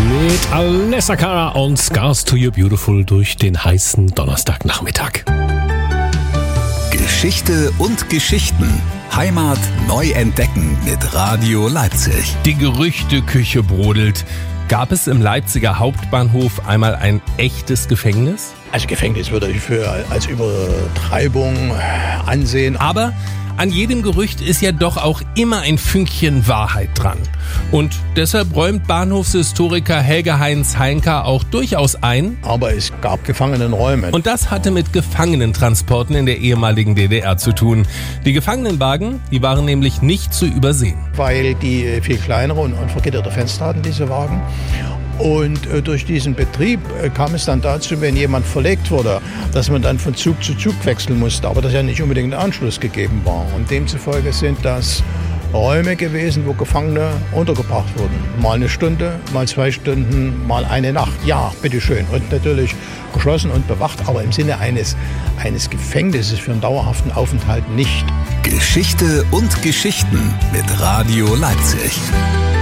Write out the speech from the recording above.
mit Alessia Cara und Scars to You Beautiful durch den heißen Donnerstagnachmittag. Geschichte und Geschichten. Heimat neu entdecken mit Radio Leipzig. Die Gerüchteküche brodelt. Gab es im Leipziger Hauptbahnhof einmal ein echtes Gefängnis? Also Gefängnis würde ich als Übertreibung ansehen. Aber an jedem Gerücht ist ja doch auch immer ein Fünkchen Wahrheit dran. Und deshalb räumt Bahnhofshistoriker Helge-Heinz Heinker auch durchaus ein. Aber es gab Gefangenenräume. Und das hatte mit Gefangenentransporten in der ehemaligen DDR zu tun. Die Gefangenenwagen, die waren nämlich nicht zu übersehen. Weil die viel kleinere und vergitterte Fenster hatten, diese Wagen. Und durch diesen Betrieb kam es dann dazu, wenn jemand verlegt wurde, dass man dann von Zug zu Zug wechseln musste, aber das ja nicht unbedingt ein Anschluss gegeben war. Und demzufolge sind das Räume gewesen, wo Gefangene untergebracht wurden. Mal eine Stunde, mal 2 Stunden, mal eine Nacht. Ja, bitteschön. Und natürlich geschlossen und bewacht, aber im Sinne eines Gefängnisses für einen dauerhaften Aufenthalt nicht. Geschichte und Geschichten mit Radio Leipzig.